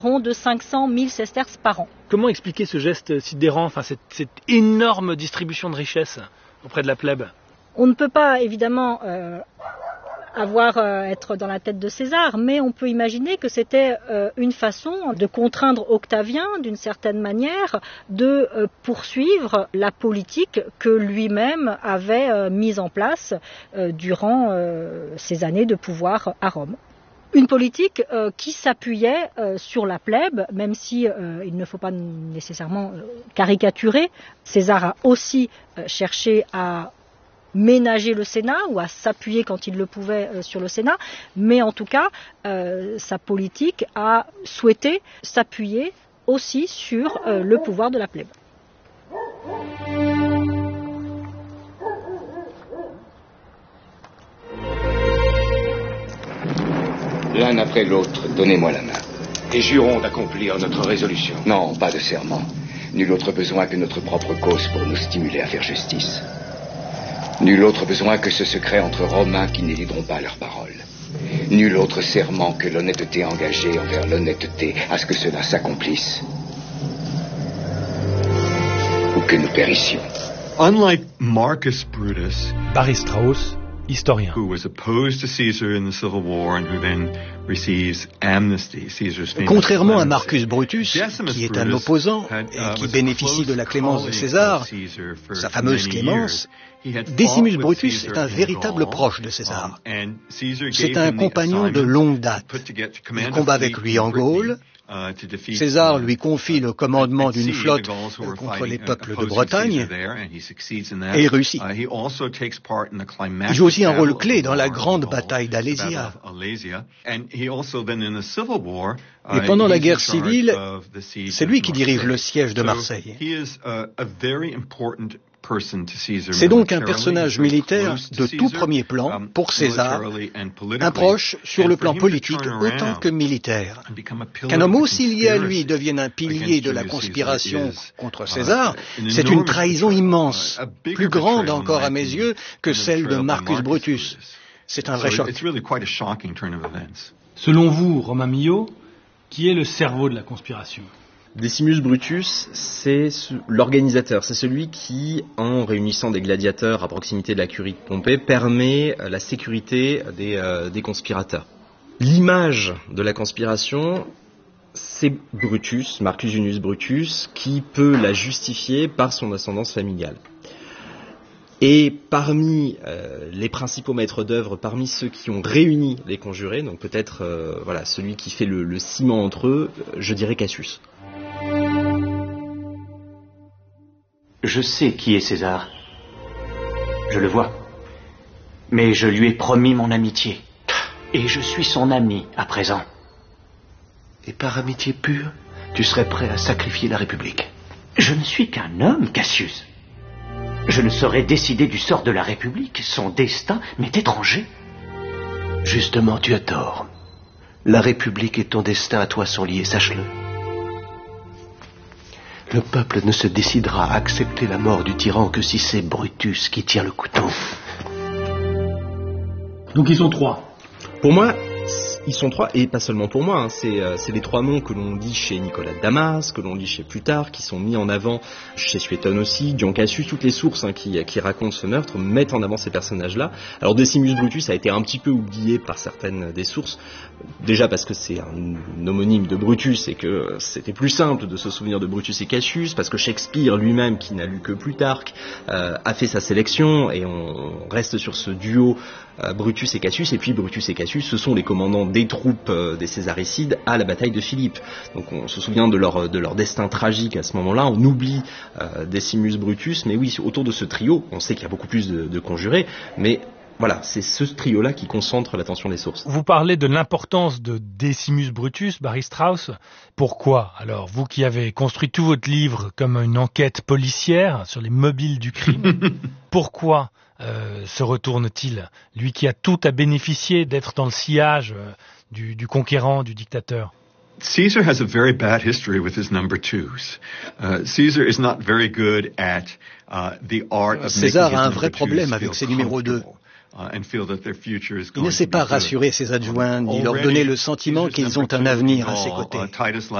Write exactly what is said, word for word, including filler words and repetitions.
rond de cinq cents mille sesterces par an. Comment expliquer ce geste sidérant, enfin cette, cette énorme distribution de richesses auprès de la plèbe? On ne peut pas évidemment euh, avoir euh, être dans la tête de César, mais on peut imaginer que c'était euh, une façon de contraindre Octavien, d'une certaine manière, de euh, poursuivre la politique que lui-même avait euh, mise en place euh, durant euh, ses années de pouvoir à Rome. Une politique euh, qui s'appuyait euh, sur la plèbe, même si euh, il ne faut pas nécessairement euh, caricaturer. César a aussi euh, cherché à ménager le Sénat ou à s'appuyer quand il le pouvait euh, sur le Sénat, mais en tout cas, euh, sa politique a souhaité s'appuyer aussi sur euh, le pouvoir de la plèbe. L'un après l'autre, donnez-moi la main. Et jurons d'accomplir notre résolution. Non, pas de serment. Nul autre besoin que notre propre cause pour nous stimuler à faire justice. Nul autre besoin que ce secret entre Romains qui n'éludront pas leurs paroles. Nul autre serment que l'honnêteté engagée envers l'honnêteté à ce que cela s'accomplisse. Ou que nous périssions. Unlike Marcus Brutus, Barry Strauss, historien. who was opposed to Caesar in the Civil War and who then receives amnesty, Caesar's famous Contrairement à clemency. Marcus Brutus, Decimus qui est un Brutus opposant had, et uh, qui was a bénéficie de la close clémence de colleague César, of Caesar for sa fameuse many clémence, years. He had Décimus fought with Brutus Caesar est un in véritable Gaul, proche de César. um, and Caesar C'est gave un him the compagnon de assignment longue date. to put to get to Il command a combat avec fleet lui in en Gaule. Brittany, uh, to defeat, César uh, lui confie le commandement at d'une sea, flotte the Gauls who were contre les fighting, uh, peuples de opposing Bretagne, Caesar there, and he succeeds in that. et il réussit. Uh, he also takes part in the climactic Il joue aussi un rôle battle clé of dans la War grande in Gaul, bataille the Battle d'Alésia. of Alesia. And he also then in the Civil War, uh, Et pendant la he's in guerre charge civile, of the siege c'est of lui qui dirige Marseille. le siège de So Marseille. he is a, a very important person to Caesar C'est donc un militarily, personnage very militaire close to de tout Caesar, premier plan um, pour César, militarily and politically. un proche sur And le for plan him to politique turn autant around que militaire. and become a pillar Qu'un homme of the aussi lié à lui conspiracy devienne un pilier against de la Julius conspiration Caesar is, contre uh, César, an c'est une enormous trahison betrayal, immense, a bigger plus grande betrayal, in encore my à mes opinion, yeux que than the celle de betrayal by Marcus Brutus. Brutus. C'est un vrai So choc. it's really quite a shocking turn of events. Selon vous, Romain Millot, qui est le cerveau de la conspiration? Decimus Brutus, c'est l'organisateur, c'est celui qui, en réunissant des gladiateurs à proximité de la curie de Pompée, permet la sécurité des, euh, des conspirateurs. L'image de la conspiration, c'est Brutus, Marcus Junius Brutus, qui peut la justifier par son ascendance familiale. Et parmi euh, les principaux maîtres d'œuvre, parmi ceux qui ont réuni les conjurés, donc peut-être euh, voilà, celui qui fait le, le ciment entre eux, je dirais Cassius. Je sais qui est César. Je le vois. Mais je lui ai promis mon amitié. Et je suis son ami à présent. Et par amitié pure, tu serais prêt à sacrifier la République. Je ne suis qu'un homme, Cassius. Je ne saurais décider du sort de la République. Son destin m'est étranger. Justement, tu as tort. La République et ton destin à toi sont liés, sache-le. Le peuple ne se décidera à accepter la mort du tyran que si c'est Brutus qui tient le couteau. Donc ils sont trois. Pour moi, ils sont trois, et pas seulement pour moi, hein, c'est, euh, c'est les trois noms que l'on dit chez Nicolas de Damas, que l'on dit chez Plutarque, qui sont mis en avant chez Suétone aussi, Dion Cassius, toutes les sources hein, qui, qui racontent ce meurtre mettent en avant ces personnages-là. Alors Decimus Brutus a été un petit peu oublié par certaines des sources, déjà parce que c'est un homonyme de Brutus et que c'était plus simple de se souvenir de Brutus et Cassius, parce que Shakespeare lui-même, qui n'a lu que Plutarque, euh, a fait sa sélection, et on reste sur ce duo euh, Brutus et Cassius, et puis Brutus et Cassius, ce sont les commandants des troupes euh, des Césaricides à la bataille de Philippe. Donc on se souvient de leur, de leur destin tragique à ce moment-là, on oublie euh, Decimus Brutus, mais oui, autour de ce trio, on sait qu'il y a beaucoup plus de, de conjurés, mais voilà, c'est ce trio-là qui concentre l'attention des sources. Vous parlez de l'importance de Decimus Brutus, Barry Strauss. Pourquoi? Alors, vous qui avez construit tout votre livre comme une enquête policière sur les mobiles du crime, pourquoi euh, se retourne-t-il? Lui qui a tout à bénéficier d'être dans le sillage euh, du, du conquérant, du dictateur. Caesar has a very bad history with his number twos. Uh, Caesar is not very good at uh, the art of César making a un his vrai number problème twos avec feel ses numéros deux. comfortable. Il ne sait pas rassurer ses adjoints, ni leur donner le sentiment qu'ils ont un avenir à ses côtés.